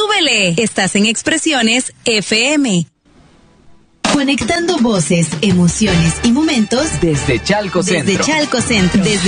¡Súbele! Estás en Expresiones FM. Conectando voces, emociones y momentos desde Chalco Centro. Desde Chalco Centro. Desde